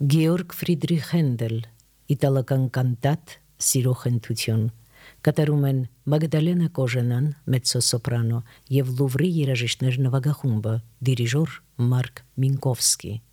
Գեորգ Ֆրիդրիխ Հենդել, իտալական կանտատ, սիրո խնդություն, կատարում են Մագդալենա Կոժանան, մեծոսոպրանո, եւ Լուվրի երաժիշտներ նվագախումբը, դիրիժոր Մարկ Մինկովսկի։